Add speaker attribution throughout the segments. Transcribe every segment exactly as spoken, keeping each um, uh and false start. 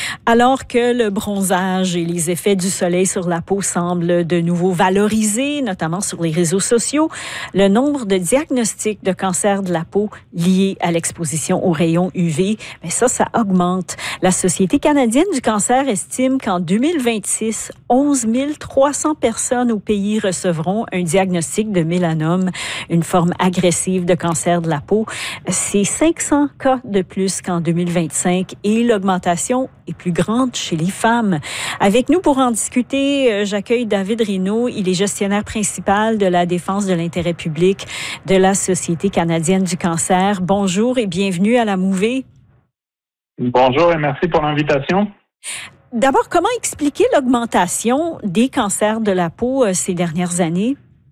Speaker 1: Alors que le bronzage et les effets du soleil sur la peau semblent de nouveau valorisés, notamment sur les réseaux sociaux, le nombre de diagnostics de cancer de la peau liés à l'exposition aux rayons U V, mais ça, ça augmente. La Société canadienne du cancer estime qu'en deux mille vingt-six, onze mille trois cents personnes au pays recevront un diagnostic de mélanome, une forme agressive de cancer de la peau. C'est cinq cents cas de plus qu'en deux mille vingt-cinq et l'augmentation est plus grande chez les femmes. Avec nous pour en discuter, j'accueille David Rineau. Il est gestionnaire principal de la défense de l'intérêt public de la Société canadienne du cancer. Bonjour et bienvenue à la Mouvée.
Speaker 2: Bonjour et merci pour l'invitation.
Speaker 1: D'abord, comment expliquer l'augmentation des cancers de la peau euh, ces dernières années?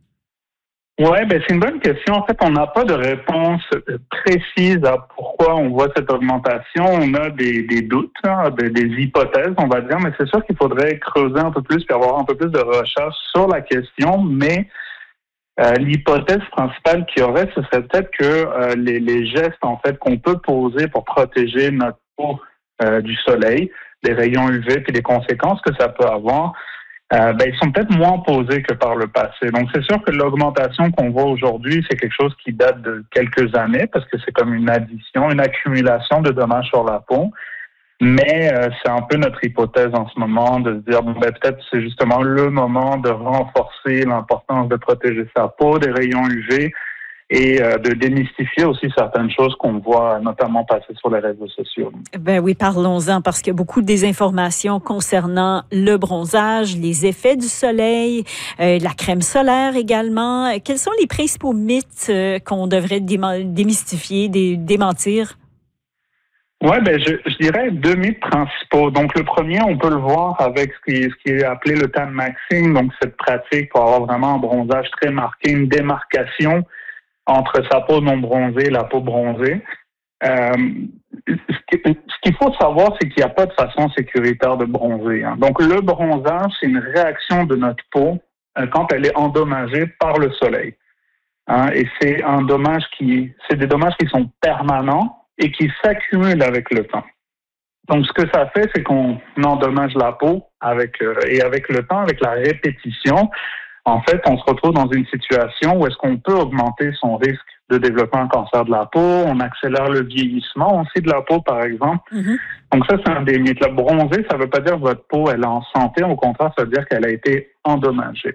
Speaker 2: Oui, ben c'est une bonne question. En fait, on n'a pas de réponse précise à pourquoi on voit cette augmentation. On a des, des doutes, hein, des, des hypothèses, on va dire, mais c'est sûr qu'il faudrait creuser un peu plus et avoir un peu plus de recherche sur la question. Mais euh, l'hypothèse principale qu'il y aurait, ce serait peut-être que euh, les, les gestes en fait qu'on peut poser pour protéger notre peau euh, du soleil, des rayons U V et les conséquences que ça peut avoir, euh, ben, ils sont peut-être moins posés que par le passé. Donc, c'est sûr que l'augmentation qu'on voit aujourd'hui, c'est quelque chose qui date de quelques années parce que c'est comme une addition, une accumulation de dommages sur la peau. Mais euh, c'est un peu notre hypothèse en ce moment de se dire, bon, ben, peut-être c'est justement le moment de renforcer l'importance de protéger sa peau des rayons U V et euh, de démystifier aussi certaines choses qu'on voit notamment passer sur les réseaux sociaux.
Speaker 1: Ben oui, parlons-en parce qu'il y a beaucoup de désinformations concernant le bronzage, les effets du soleil, euh, la crème solaire également. Quels sont les principaux mythes euh, qu'on devrait déma- démystifier, dé- démentir?
Speaker 2: Oui, ben je, je dirais deux mythes principaux. Donc le premier, on peut le voir avec ce qui, ce qui est appelé le tan maxing, donc cette pratique pour avoir vraiment un bronzage très marqué, une démarcation entre sa peau non bronzée et la peau bronzée. Euh, ce qu'il faut savoir, c'est qu'il n'y a pas de façon sécuritaire de bronzer. Hein. Donc, le bronzage, c'est une réaction de notre peau euh, quand elle est endommagée par le soleil. Hein. Et c'est un dommage qui, c'est des dommages qui sont permanents et qui s'accumulent avec le temps. Donc, ce que ça fait, c'est qu'on endommage la peau avec euh, et avec le temps, avec la répétition. En fait, on se retrouve dans une situation où est-ce qu'on peut augmenter son risque de développer un cancer de la peau, on accélère le vieillissement aussi de la peau, par exemple. Mm-hmm. Donc ça, c'est un des mythes. Le bronzer, ça ne veut pas dire que votre peau elle est en santé, au contraire, ça veut dire qu'elle a été endommagée.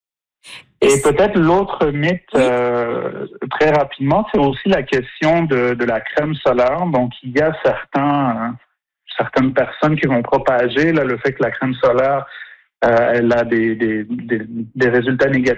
Speaker 2: Et peut-être l'autre mythe, oui. euh, très rapidement, c'est aussi la question de, de la crème solaire. Donc, il y a certains, euh, certaines personnes qui vont propager là, le fait que la crème solaire Euh, elle a des, des, des, des résultats négatifs